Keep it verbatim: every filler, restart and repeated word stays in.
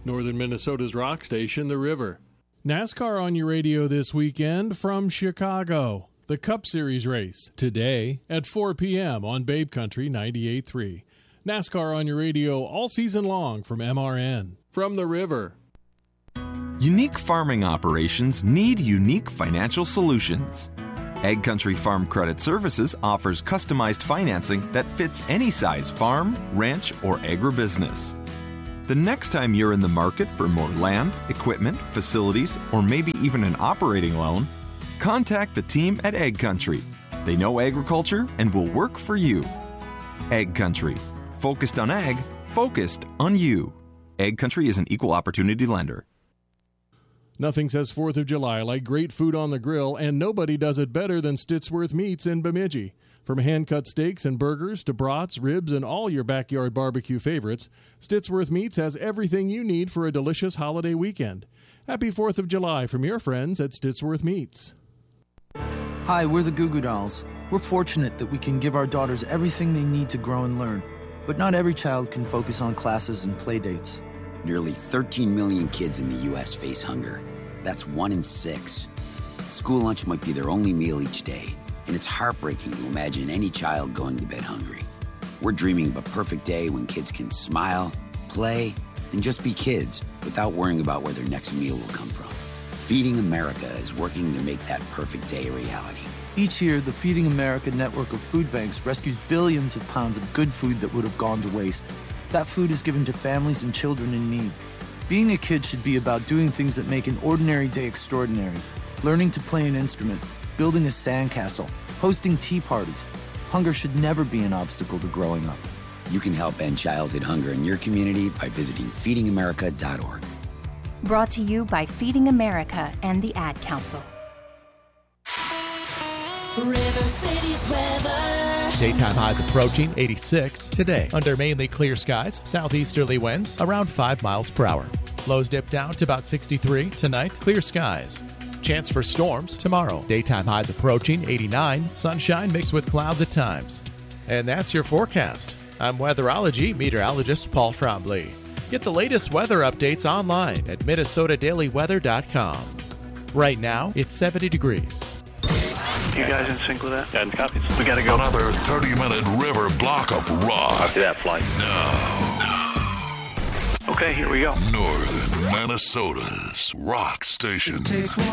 Northern Minnesota's rock station, The River. NASCAR on your radio this weekend from Chicago. The Cup Series race today at four p.m. on Babe Country ninety-eight point three. NASCAR on your radio all season long from M R N. From The River. Unique farming operations need unique financial solutions. Ag Country Farm Credit Services offers customized financing that fits any size farm, ranch, or agribusiness. The next time you're in the market for more land, equipment, facilities, or maybe even an operating loan, contact the team at Ag Country. They know agriculture and will work for you. Ag Country. Focused on ag, focused on you. Ag Country is an equal opportunity lender. Nothing says fourth of July like great food on the grill, and nobody does it better than Stittsworth Meats in Bemidji. From hand-cut steaks and burgers to brats, ribs, and all your backyard barbecue favorites, Stittsworth Meats has everything you need for a delicious holiday weekend. Happy fourth of July from your friends at Stittsworth Meats. Hi, we're the Goo Goo Dolls. We're fortunate that we can give our daughters everything they need to grow and learn. But not every child can focus on classes and play dates. Nearly thirteen million kids in the U S face hunger. That's one in six. School lunch might be their only meal each day, and it's heartbreaking to imagine any child going to bed hungry. We're dreaming of a perfect day when kids can smile, play, and just be kids without worrying about where their next meal will come from. Feeding America is working to make that perfect day a reality. Each year, the Feeding America network of food banks rescues billions of pounds of good food that would have gone to waste. That food is given to families and children in need. Being a kid should be about doing things that make an ordinary day extraordinary. Learning to play an instrument, building a sandcastle, hosting tea parties. Hunger should never be an obstacle to growing up. You can help end childhood hunger in your community by visiting feeding america dot org. Brought to you by Feeding America and the Ad Council. River City's weather. Daytime highs approaching eighty-six. Today, under mainly clear skies, southeasterly winds around five miles per hour. Lows dip down to about sixty-three. Tonight, clear skies. Chance for storms tomorrow. Daytime highs approaching eighty-nine. Sunshine mixed with clouds at times. And that's your forecast. I'm weatherology meteorologist Paul Trombley. Get the latest weather updates online at minnesota daily weather dot com. Right now, it's seventy degrees. You guys in sync with that? And copies. We gotta go. Another thirty-minute river block of rock. Copy that flight. Now. Okay, here we go. Northern Minnesota's rock station.